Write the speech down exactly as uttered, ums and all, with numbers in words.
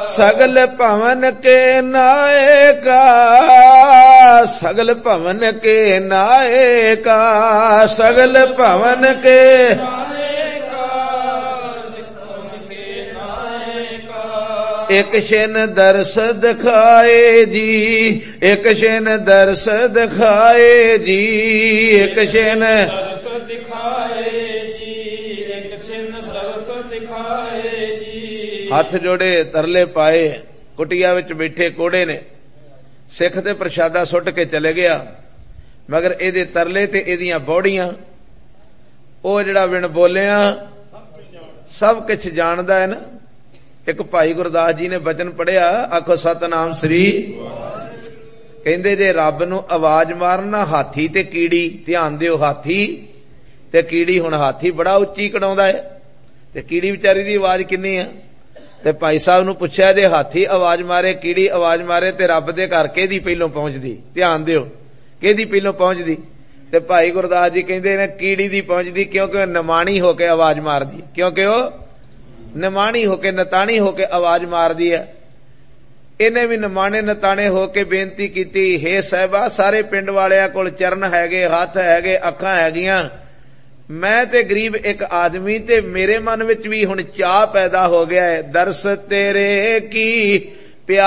सगल भवन के नायका, सगल भवन के नायका, सगल भवन के एक शिन दर्श दिखाए जी, एक शिन दर्श दिखाए जी, एक शिन दर्श दिखाए जी, एक शिन दर्श दिखाए जी। हथ जोड़े तरले पाए, कुटिया विच बैठे कोड़े ने सिख ते प्रशादा सुट के चले गया, मगर एदे तरले ते एदियां बौड़ियां ओ जिहड़ा विण बोलिया सब कुछ जानदा है ना। एक भाई गुरदास जी ने बचन पढ़िया, आखो सतनाम श्री, कहंदे जे रब नूं आवाज मारना हाथी ते कीड़ी, ध्यान दिओ हाथी ते कीड़ी। हुण हाथी बड़ा उच्ची कढाउंदा है ते कीड़ी विचारी दी आवाज किन्नी है। ते भाई साहब नूं पुछया जे हाथी आवाज मारे कीड़ी आवाज मारे ते रब दे घर किहदी पहलों पहुंचदी, ध्यान दिओ किहदी पहलों पहुंचदी। ते भाई गुरदास जी कहंदे ने कीड़ी दी पहुंचदी, क्योंकि नमाणी होके आवाज मारदी, क्योंकि ओ निमाणी होके नताणी होके आवाज मार दी है। इन्हें भी निमाणे नताणे होके बेनती कीती, हे साहिबा सारे पिंड वालियां कोल चरण हैगे, हथ हैगे, अखां हैगियां, मैं ते गरीब एक आदमी ते मेरे मन विच भी हुण चाह पैदा हो गया है, दर्श तेरे की